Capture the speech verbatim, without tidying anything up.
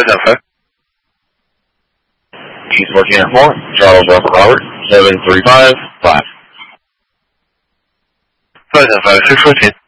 five seven five. East fourteen at four, Charles Russell Robert, seven three five five. five seven five, six fourteen.